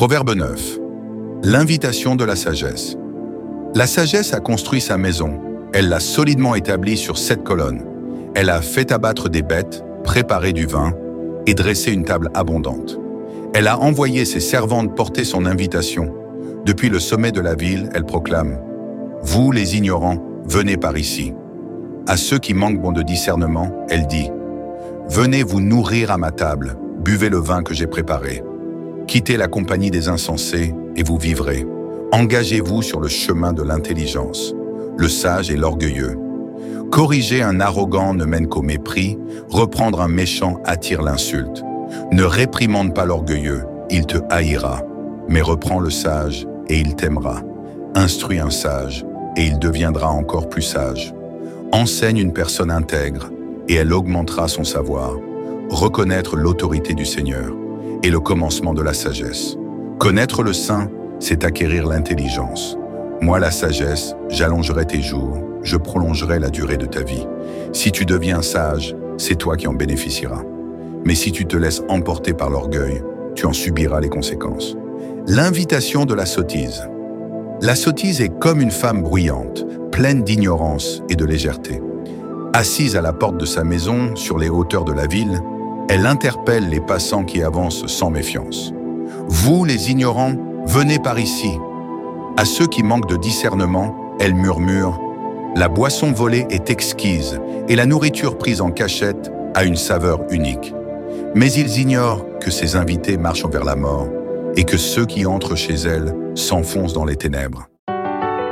Proverbe 9. L'invitation de la sagesse. La sagesse a construit sa maison. Elle l'a solidement établie sur 7 colonnes. Elle a fait abattre des bêtes, préparé du vin et dressé une table abondante. Elle a envoyé ses servantes porter son invitation. Depuis le sommet de la ville, elle proclame « Vous, les ignorants, venez par ici ». À ceux qui manquent de discernement, elle dit « Venez vous nourrir à ma table, buvez le vin que j'ai préparé. Quittez la compagnie des insensés et vous vivrez. Engagez-vous sur le chemin de l'intelligence. Le sage et l'orgueilleux. Corriger un arrogant ne mène qu'au mépris, reprendre un méchant attire l'insulte. Ne réprimande pas l'orgueilleux, il te haïra. Mais reprends le sage et il t'aimera. Instruis un sage et il deviendra encore plus sage. Enseigne une personne intègre et elle augmentera son savoir. Reconnaître l'autorité du Seigneur est le commencement de la sagesse. Connaître le saint, c'est acquérir l'intelligence. Moi, la sagesse, j'allongerai tes jours, je prolongerai la durée de ta vie. Si tu deviens sage, c'est toi qui en bénéficieras. Mais si tu te laisses emporter par l'orgueil, tu en subiras les conséquences. L'invitation de la sottise. La sottise est comme une femme bruyante, pleine d'ignorance et de légèreté. Assise à la porte de sa maison, sur les hauteurs de la ville, elle interpelle les passants qui avancent sans méfiance. Vous, les ignorants, venez par ici. À ceux qui manquent de discernement, elle murmure « La boisson volée est exquise et la nourriture prise en cachette a une saveur unique. » Mais ils ignorent que ces invités marchent vers la mort et que ceux qui entrent chez elle s'enfoncent dans les ténèbres.